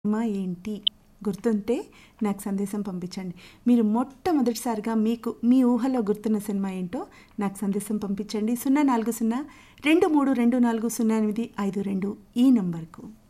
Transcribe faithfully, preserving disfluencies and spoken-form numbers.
Cinema ఏంటి గుర్తుంటే నాకు సందేశం పంపించండి. మీరు మొట్టమొదటిసారిగా మీకు మీ ఊహలో గుర్తున్న సినిమా ఏంటో నాకు సందేశం పంపించండి. సున్నా నాలుగు సున్నా రెండు మూడు రెండు నాలుగు సున్నా ఎనిమిది ఐదు రెండు ఈ నంబర్కు.